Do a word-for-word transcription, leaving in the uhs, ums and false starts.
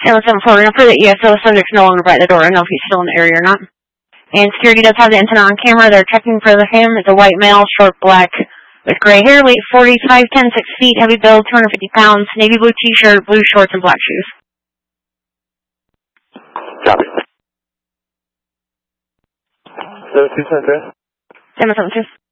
seven seven four, we're going to put the E S O subject's no longer by the door. I don't know if he's still in the area or not. And security does have the incident on camera. They're checking for him. It's a white male, short black, with gray hair, weight forty-five, ten, six feet, heavy build, two hundred fifty pounds, navy blue t-shirt, blue shorts, and black shoes. Copy. seven two seven two. seven seven two.